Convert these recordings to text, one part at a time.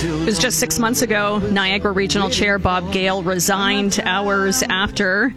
It was just 6 months ago, Niagara Regional Chair Bob Gale resigned hours after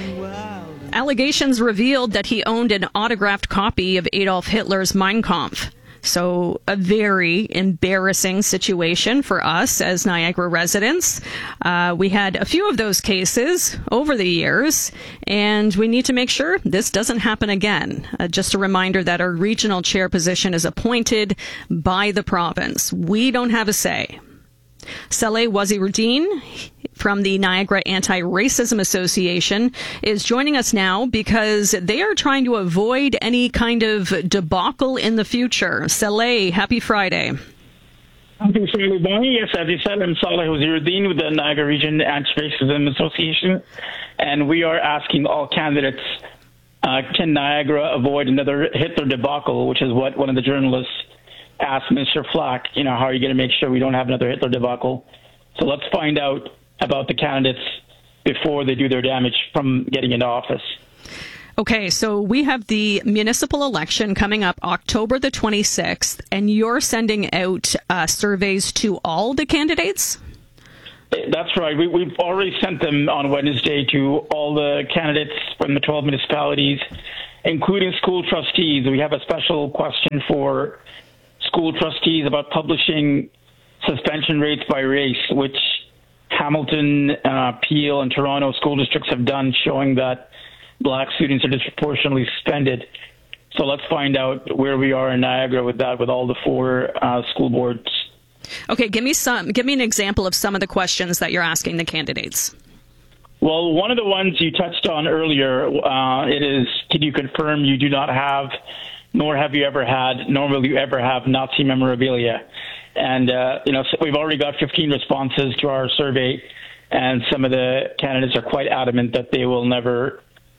allegations revealed that he owned an autographed copy of Adolf Hitler's Mein Kampf. So a very embarrassing situation for us as Niagara residents. We had a few of those cases over the years, and we need to make sure this doesn't happen again. Just a reminder that our regional chair position is appointed by the province. We don't have a say. Saleh Waziruddin from the Niagara Anti-Racism Association is joining us now because they are trying to avoid any kind of debacle in the future. Saleh, happy Friday. Happy Friday, Bonnie. Yes, as you said, I'm Saleh Waziruddin with the Niagara Region Anti-Racism Association, and we are asking all candidates, can Niagara avoid another Hitler debacle, which is what one of the journalists asked Mr. Flack, how are you going to make sure we don't have another Hitler debacle? So let's find out about the candidates before they do their damage from getting into office. Okay, so we have the municipal election coming up October the 26th, and you're sending out surveys to all the candidates? That's right. We've already sent them on Wednesday to all the candidates from the 12 municipalities, including school trustees. We have a special question for school trustees about publishing suspension rates by race, which Hamilton, Peel, and Toronto school districts have done, showing that black students are disproportionately suspended. So let's find out where we are in Niagara with that, with all the four school boards. Okay, give me an example of some of the questions that you're asking the candidates. Well, one of the ones you touched on earlier, it is, can you confirm you do not have, nor have you ever had, nor will you ever have Nazi memorabilia? And, so we've already got 15 responses to our survey, and some of the candidates are quite adamant that they will never,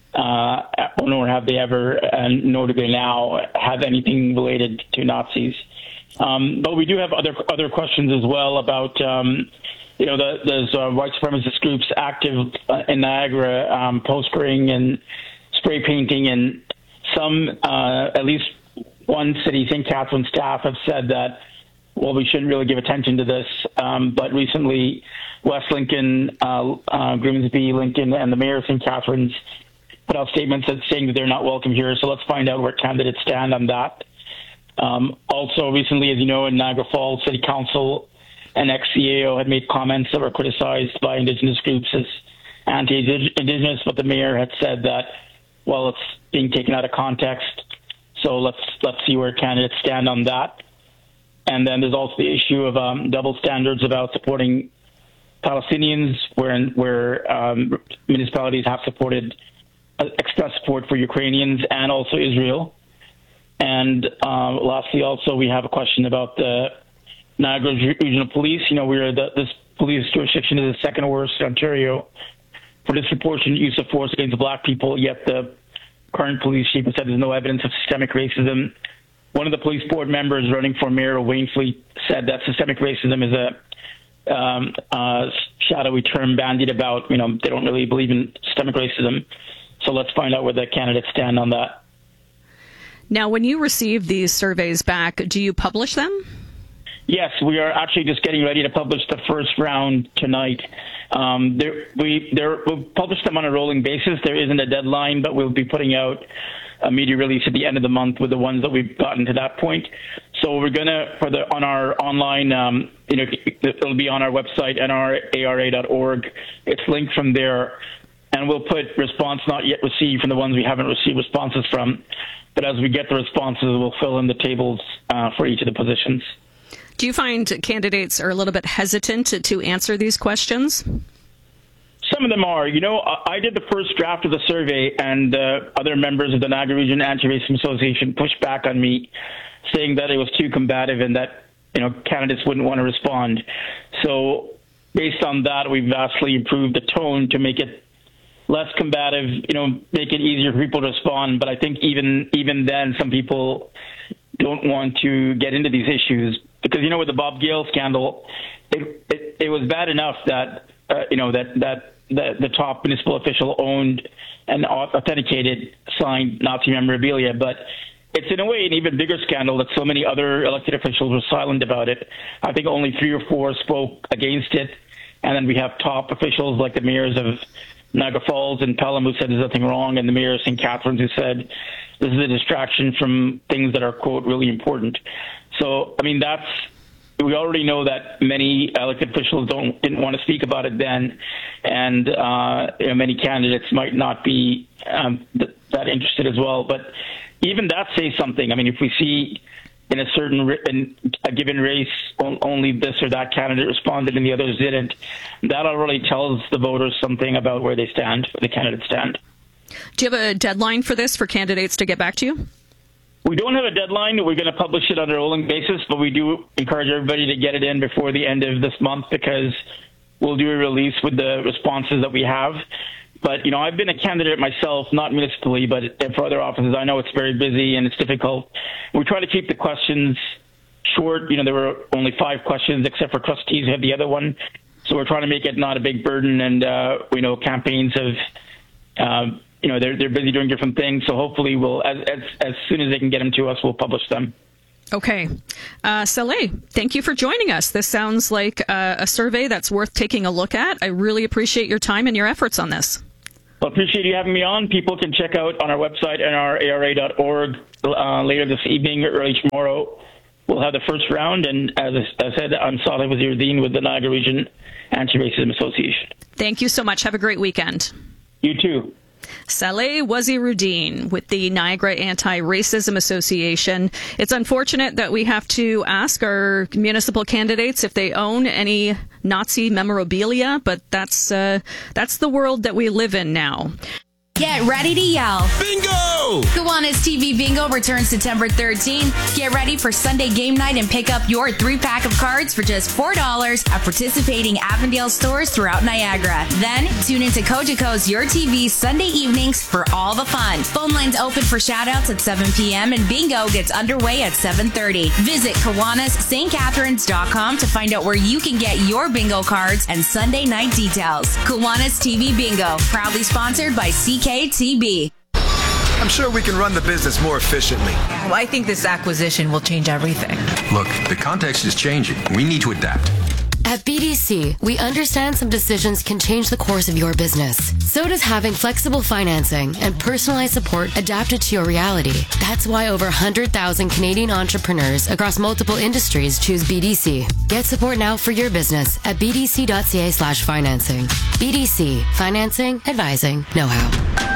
nor have they ever, and nor do they now have anything related to Nazis. But we do have other questions as well about, there's white supremacist groups active in Niagara, postering and spray painting, and some, at least one city, St. Catharines staff have said that, well, we shouldn't really give attention to this. But recently, West Lincoln, Grimsby, Lincoln, and the mayor of St. Catharines put out statements saying that they're not welcome here. So let's find out where candidates stand on that. Also, recently, as you know, in Niagara Falls City Council and ex-CAO had made comments that were criticized by Indigenous groups as anti-Indigenous, but the mayor had said that, well, it's being taken out of context. So let's see where candidates stand on that. And then there's also the issue of double standards about supporting Palestinians, where municipalities have expressed support for Ukrainians and also Israel. And lastly, also, we have a question about the Niagara Regional Police. This police jurisdiction is the second worst in Ontario for disproportionate use of force against black people, yet the current police chief has said there's no evidence of systemic racism. One of the police board members running for mayor of Wainfleet said that systemic racism is a shadowy term bandied about. They don't really believe in systemic racism. So let's find out where the candidates stand on that. Now, when you receive these surveys back, do you publish them? Yes, we are actually just getting ready to publish the first round tonight. We'll publish them on a rolling basis. There isn't a deadline, but we'll be putting out a media release at the end of the month with the ones that we've gotten to that point. So we're gonna on our online, it'll be on our website nrara.org. It's linked from there, and we'll put response not yet received from the ones we haven't received responses from. But as we get the responses, we'll fill in the tables for each of the positions. Do you find candidates are a little bit hesitant to answer these questions? Some of them are. I did the first draft of the survey, and other members of the Niagara Region Anti-Racism Association pushed back on me, saying that it was too combative and that candidates wouldn't want to respond. So based on that, we've vastly improved the tone to make it less combative, make it easier for people to respond. But I think even then, some people don't want to get into these issues because, with the Bob Gale scandal, it was bad enough that, the top municipal official owned and authenticated signed Nazi memorabilia. But it's in a way an even bigger scandal that so many other elected officials were silent about it. I think only 3 or 4 spoke against it. And then we have top officials like the mayors of Niagara Falls and Pelham who said there's nothing wrong, and the mayor of St. Catharines who said this is a distraction from things that are, quote, really important. So, I mean, we already know that many elected officials didn't want to speak about it then, and many candidates might not be that interested as well. But even that says something. I mean, if we see in a given race only this or that candidate responded and the others didn't, that already tells the voters something about where they stand, where the candidates stand. Do you have a deadline for this, for candidates to get back to you? We don't have a deadline. We're going to publish it on a rolling basis, but we do encourage everybody to get it in before the end of this month, because we'll do a release with the responses that we have. But, I've been a candidate myself, not municipally, but for other offices. I know it's very busy and it's difficult. We try to keep the questions short. There were only 5 questions, except for trustees who had the other one. So we're trying to make it not a big burden. And we know campaigns have, they're busy doing different things. So hopefully we'll, as soon as they can get them to us, we'll publish them. Okay. Saleh, thank you for joining us. This sounds like a survey that's worth taking a look at. I really appreciate your time and your efforts on this. Well, appreciate you having me on. People can check out on our website, nrara.org, later this evening or early tomorrow. We'll have the first round. And as I said, I'm Saleh Waziruddin with the Niagara Region Anti-Racism Association. Thank you so much. Have a great weekend. You too. Saleh Waziruddin with the Niagara Anti-Racism Association. It's unfortunate that we have to ask our municipal candidates if they own any Nazi memorabilia, but that's the world that we live in now. Get ready to yell. Bingo! Kiwanis TV Bingo returns September 13th. Get ready for Sunday game night and pick up your 3-pack of cards for just $4 at participating Avondale stores throughout Niagara. Then tune into Cogeco's Your TV Sunday evenings for all the fun. Phone lines open for shoutouts at 7 p.m. and bingo gets underway at 7:30. Visit KiwanisSt.Catharines.com to find out where you can get your bingo cards and Sunday night details. Kiwanis TV Bingo, proudly sponsored by CKTB. I'm sure we can run the business more efficiently. Well, I think this acquisition will change everything. Look, the context is changing. We need to adapt. At BDC, we understand some decisions can change the course of your business. So does having flexible financing and personalized support adapted to your reality. That's why over 100,000 Canadian entrepreneurs across multiple industries choose BDC. Get support now for your business at bdc.ca/financing. BDC, financing, advising, know-how.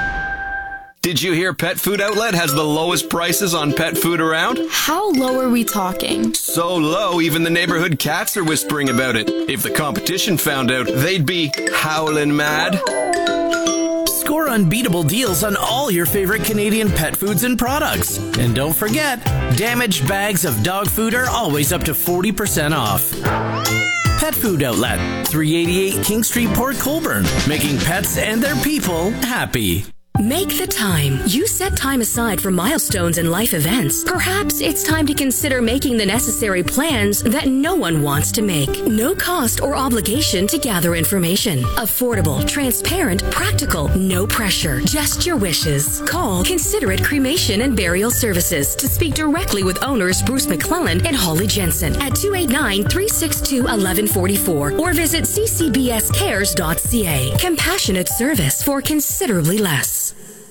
Did you hear Pet Food Outlet has the lowest prices on pet food around? How low are we talking? So low, even the neighborhood cats are whispering about it. If the competition found out, they'd be howling mad. Score unbeatable deals on all your favorite Canadian pet foods and products. And don't forget, damaged bags of dog food are always up to 40% off. Pet Food Outlet, 388 King Street, Port Colborne, making pets and their people happy. Make the time. You set time aside for milestones and life events. Perhaps it's time to consider making the necessary plans that no one wants to make. No cost or obligation to gather information. Affordable, transparent, practical, no pressure. Just your wishes. Call Considerate Cremation and Burial Services to speak directly with owners Bruce McClellan and Holly Jensen at 289-362-1144 or visit ccbscares.ca. Compassionate service for considerably less.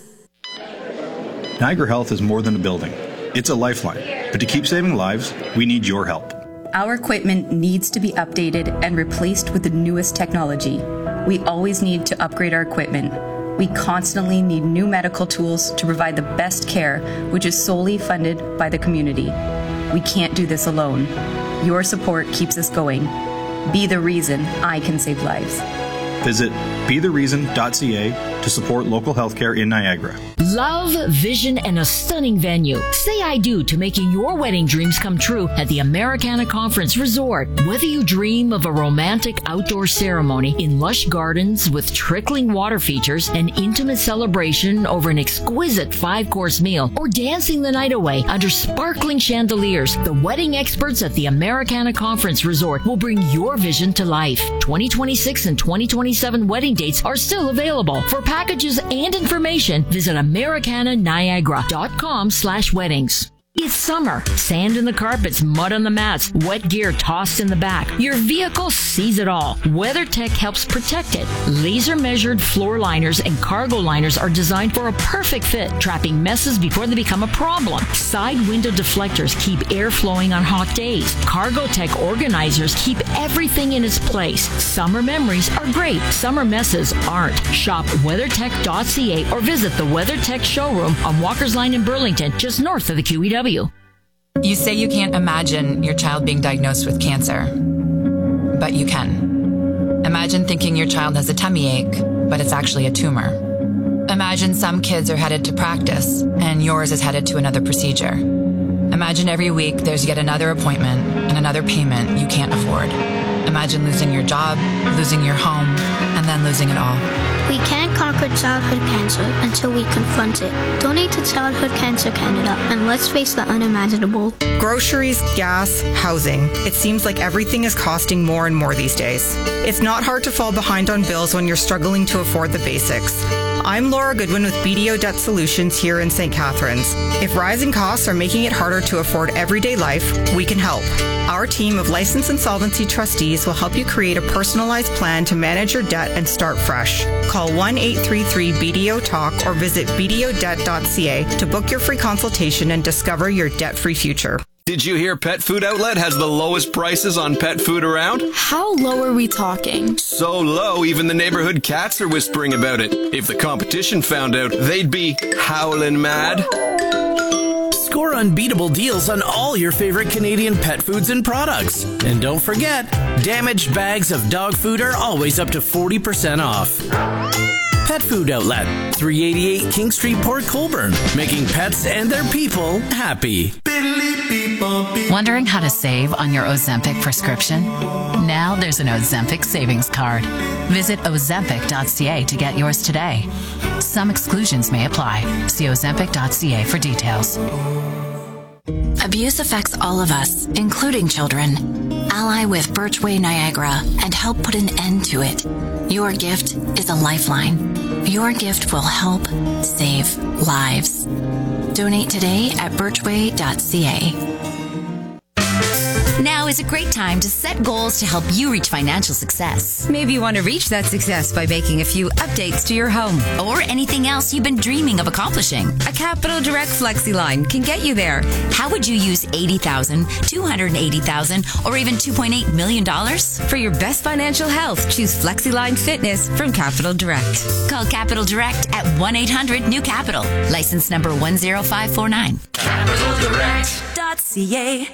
Niagara Health is more than a building. It's a lifeline. But to keep saving lives, we need your help. Our equipment needs to be updated and replaced with the newest technology. We always need to upgrade our equipment. We constantly need new medical tools to provide the best care, which is solely funded by the community. We can't do this alone. Your support keeps us going. Be the reason I can save lives. Visit bethereason.ca to support local healthcare in Niagara. Love, vision, and a stunning venue. Say I do to making your wedding dreams come true at the Americana Conference Resort. Whether you dream of a romantic outdoor ceremony in lush gardens with trickling water features, an intimate celebration over an exquisite 5-course meal, or dancing the night away under sparkling chandeliers, the wedding experts at the Americana Conference Resort will bring your vision to life. 2026 and 2027 wedding dates are still available. For packages and information, visit AmericanaNiagara.com/weddings. It's summer. Sand in the carpets, mud on the mats, wet gear tossed in the back. Your vehicle sees it all. WeatherTech helps protect it. Laser-measured floor liners and cargo liners are designed for a perfect fit, trapping messes before they become a problem. Side window deflectors keep air flowing on hot days. CargoTech organizers keep everything in its place. Summer memories are great. Summer messes aren't. Shop WeatherTech.ca or visit the WeatherTech showroom on Walker's Line in Burlington, just north of the QEW. You say you can't imagine your child being diagnosed with cancer, but you can. Imagine thinking your child has a tummy ache, but it's actually a tumor. Imagine some kids are headed to practice and yours is headed to another procedure. Imagine every week there's yet another appointment and another payment you can't afford. Imagine losing your job, losing your home, and then losing it all. We can't conquer childhood cancer until we confront it. Donate to Childhood Cancer Canada and let's face the unimaginable. Groceries, gas, housing. It seems like everything is costing more and more these days. It's not hard to fall behind on bills when you're struggling to afford the basics. I'm Laura Goodwin with BDO Debt Solutions here in St. Catharines. If rising costs are making it harder to afford everyday life, we can help. Our team of licensed insolvency trustees will help you create a personalized plan to manage your debt and start fresh. Call 1-833-BDO-TALK or visit bdodebt.ca to book your free consultation and discover your debt-free future. Did you hear Pet Food Outlet has the lowest prices on pet food around? How low are we talking? So low, even the neighborhood cats are whispering about it. If the competition found out, they'd be howling mad. Score unbeatable deals on all your favorite Canadian pet foods and products. And don't forget, damaged bags of dog food are always up to 40% off. Pet Food Outlet, 388 King Street, Port Colborne, making pets and their people happy. Wondering how to save on your Ozempic prescription? Now there's an Ozempic savings card. Visit Ozempic.ca to get yours today. Some exclusions may apply. See Ozempic.ca for details. Abuse affects all of us, including children. Ally with Birchway Niagara and help put an end to it. Your gift is a lifeline. Your gift will help save lives. Donate today at birchway.ca. Now is a great time to set goals to help you reach financial success. Maybe you want to reach that success by making a few updates to your home. Or anything else you've been dreaming of accomplishing. A Capital Direct Flexi line can get you there. How would you use $80,000, $280,000, or even $2.8 million? For your best financial health, choose FlexiLine Fitness from Capital Direct. Call Capital Direct at 1-800-NEW-CAPITAL. License number 10549. CapitalDirect.ca.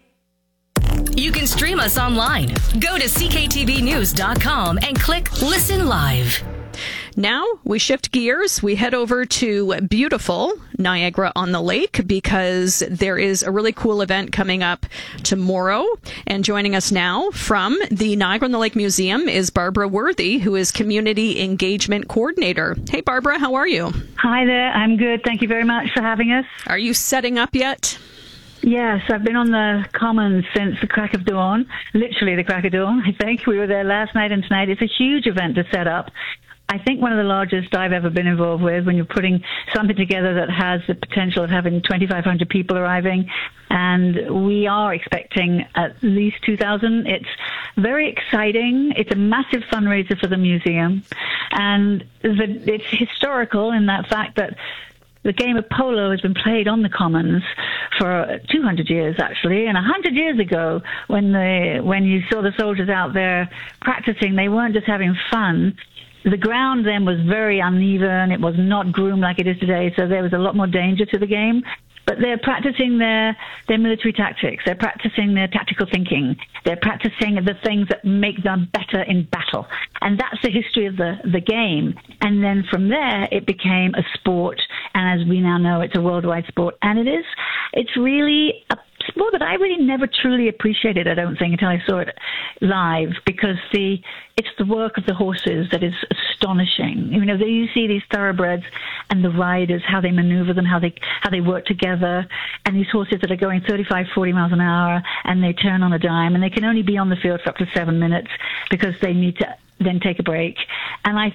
You can stream us online. Go to cktvnews.com and click Listen Live. Now we shift gears. We head over to beautiful Niagara-on-the-Lake because there is a really cool event coming up tomorrow. And joining us now from the Niagara-on-the-Lake Museum is Barbara Worthy, who is Community Engagement Coordinator. Hey, Barbara, how are you? Hi there. I'm good. Thank you very much for having us. Are you setting up yet? Yes, I've been on the Commons since the crack of dawn, literally the crack of dawn, I think. We were there last night and tonight. It's a huge event to set up. I think one of the largest I've ever been involved with when you're putting something together that has the potential of having 2,500 people arriving. And we are expecting at least 2,000. It's very exciting. It's a massive fundraiser for the museum. And it's historical in that fact that the game of polo has been played on the Commons for 200 years, actually. And 100 years ago, when you saw the soldiers out there practicing, they weren't just having fun. The ground then was very uneven. It was not groomed like it is today, so there was a lot more danger to the game. But they're practicing their military tactics. They're practicing their tactical thinking. They're practicing the things that make them better in battle. And that's the history of the game. And then from there, it became a sport. And as we now know, it's a worldwide sport. And it's really a sport that I really never truly appreciated, I don't think, until I saw it live, because it's the work of the horses that is astonishing. You know, you see these thoroughbreds and the riders, how they maneuver them, how they work together, and these horses that are going 35, 40 miles an hour, and they turn on a dime, and they can only be on the field for up to 7 minutes because they need to then take a break. And I thought,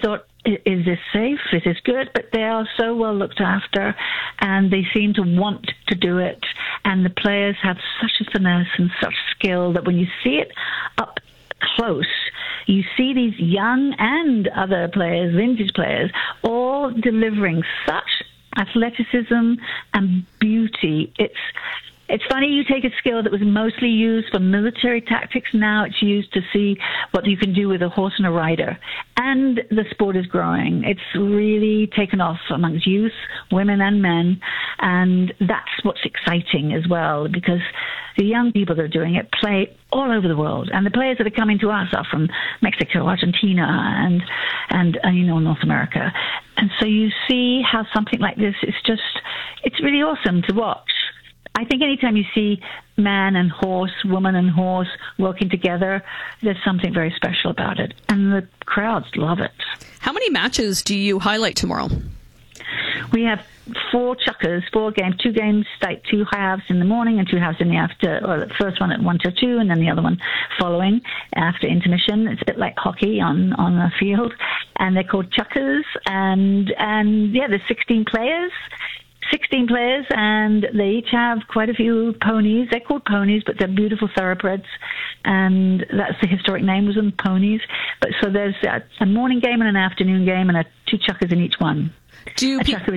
is this safe? Is this good? But they are so well looked after, and they seem to want to do it. And the players have such a finesse and such skill that when you see it up close, you see these young and other players, vintage players, all delivering such athleticism and beauty. It's funny, you take a skill that was mostly used for military tactics, now it's used to see what you can do with a horse and a rider. And the sport is growing. It's really taken off amongst youth, women and men, and that's what's exciting as well, because the young people that are doing it play all over the world, and the players that are coming to us are from Mexico, Argentina, and North America. And so you see how something like this is it's really awesome to watch. I think anytime you see man and horse, woman and horse working together, there's something very special about it. And the crowds love it. How many matches do you highlight tomorrow? We have 4 chukkers, 4 games, 2 games, like 2 halves in the morning and 2 halves in the after, or the first one at 1 till 2 and then the other one following after intermission. It's a bit like hockey on a field. And they're called chukkers. And there's 16 players. 16 players, and they each have quite a few ponies. They're called ponies, but they're beautiful thoroughbreds, and that's the historic name, was them, ponies. But so there's a morning game and an afternoon game, and 2 chukkers in each one. A chukker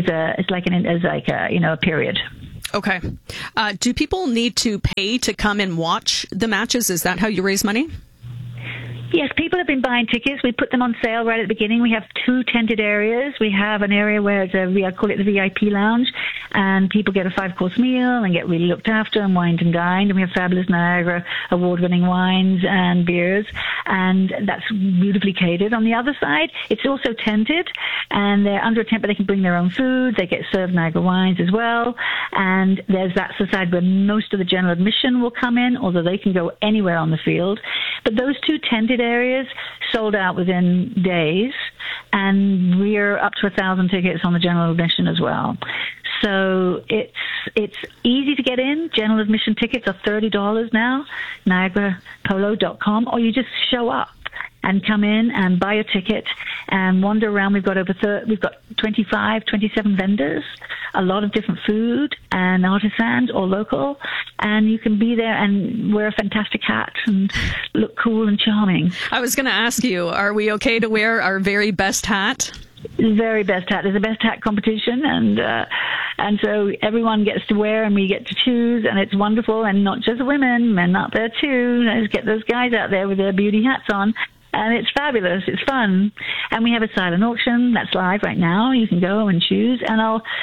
is a period. Okay. Do people need to pay to come and watch the matches? Is that how you raise money? Yes, people have been buying tickets. We put them on sale right at the beginning. We have 2 tented areas. We have an area where I call it the VIP lounge, and people get a 5-course meal and get really looked after and wined and dined. And we have fabulous Niagara award-winning wines and beers, and that's beautifully catered. On the other side, it's also tented, and they're under a tent, but they can bring their own food. They get served Niagara wines as well. And that's the side where most of the general admission will come in, although they can go anywhere on the field. But those 2 tented areas sold out within days, and we're up to 1,000 tickets on the general admission as well. So it's easy to get in. General admission tickets are $30 now, NiagaraPolo.com, or you just show up and come in and buy a ticket and wander around. We've got 27 vendors, a lot of different food and artisans, all local, and you can be there and wear a fantastic hat and look cool and charming. I was going to ask you, are we okay to wear our very best hat? The very best hat. There's a best hat competition, and so everyone gets to wear, and we get to choose, and it's wonderful. And not just women, men out there too. Let's get those guys out there with their beauty hats on. And it's fabulous. It's fun. And we have a silent auction that's live right now. You can go and choose. Can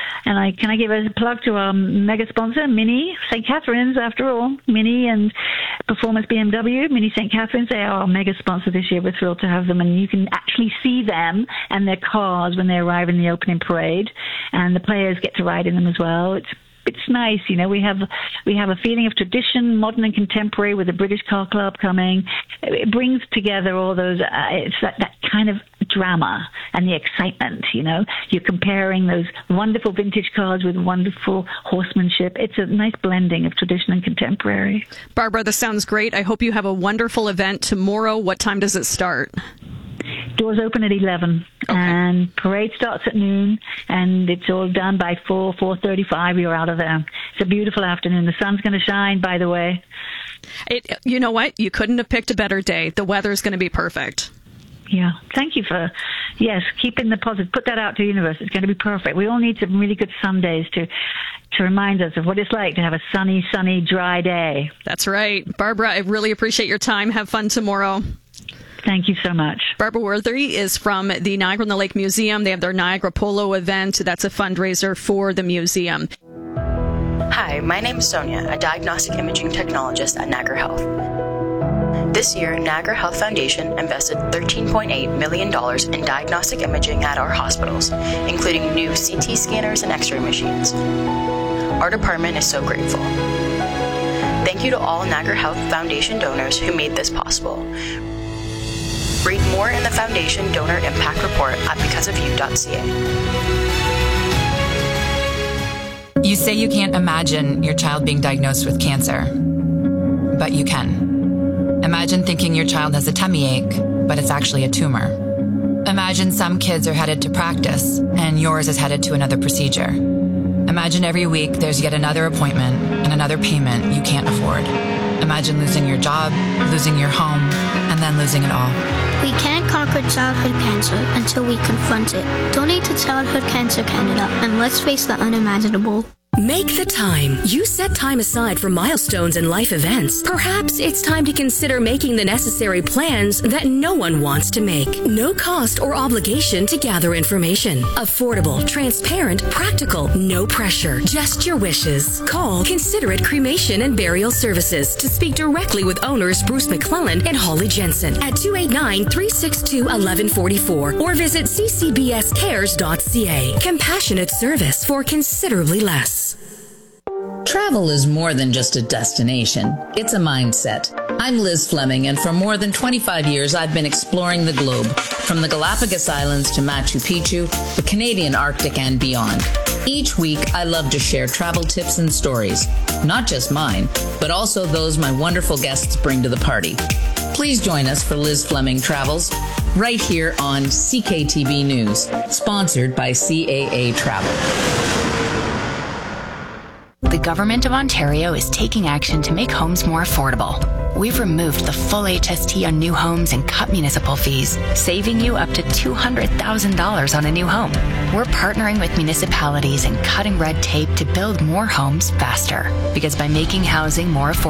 I give a plug to our mega sponsor, Mini St. Catharines, after all. Mini and Performance BMW, Mini St. Catharines, they are our mega sponsor this year. We're thrilled to have them. And you can actually see them and their cars when they arrive in the opening parade. And the players get to ride in them as well. It's nice, we have a feeling of tradition, modern and contemporary, with the British Car Club coming. It brings together all those, it's that kind of drama and the excitement, You're comparing those wonderful vintage cars with wonderful horsemanship. It's a nice blending of tradition and contemporary. Barbara, this sounds great. I hope you have a wonderful event tomorrow. What time does it start? Doors open at 11, and parade starts at noon, and it's all done by 4:35. You're out of there. It's a beautiful afternoon. The sun's going to shine, by the way. You know what? You couldn't have picked a better day. The weather's going to be perfect. Yeah. Thank you for, keeping the positive. Put that out to the universe. It's going to be perfect. We all need some really good Sundays to remind us of what it's like to have a sunny, dry day. That's right. Barbara, I really appreciate your time. Have fun tomorrow. Thank you so much. Barbara Worthy is from the Niagara-on-the-Lake Museum. They have their Niagara Polo event. That's a fundraiser for the museum. Hi, my name is Sonia, a diagnostic imaging technologist at Niagara Health. This year, Niagara Health Foundation invested $13.8 million in diagnostic imaging at our hospitals, including new CT scanners and X-ray machines. Our department is so grateful. Thank you to all Niagara Health Foundation donors who made this possible. Read more in the Foundation Donor Impact Report at becauseofyou.ca. You say you can't imagine your child being diagnosed with cancer, but you can. Imagine thinking your child has a tummy ache, but it's actually a tumor. Imagine some kids are headed to practice and yours is headed to another procedure. Imagine every week there's yet another appointment and another payment you can't afford. Imagine losing your job, losing your home, and then losing it all. We can't conquer childhood cancer until we confront it. Donate to Childhood Cancer Canada and let's face the unimaginable. Make the time. You set time aside for milestones and life events. Perhaps it's time to consider making the necessary plans that no one wants to make. No cost or obligation to gather information. Affordable, transparent, practical, no pressure. Just your wishes. Call Considerate Cremation and Burial Services to speak directly with owners Bruce McClellan and Holly Jensen at 289-362-1144 or visit ccbscares.ca. Compassionate service for considerably less. Travel is more than just a destination. It's a mindset. I'm Liz Fleming, and for more than 25 years, I've been exploring the globe, from the Galapagos Islands to Machu Picchu, the Canadian Arctic, and beyond. Each week, I love to share travel tips and stories, not just mine, but also those my wonderful guests bring to the party. Please join us for Liz Fleming Travels, right here on CKTB News, sponsored by CAA Travel. The Government of Ontario is taking action to make homes more affordable. We've removed the full HST on new homes and cut municipal fees, saving you up to $200,000 on a new home. We're partnering with municipalities and cutting red tape to build more homes faster. Because by making housing more affordable,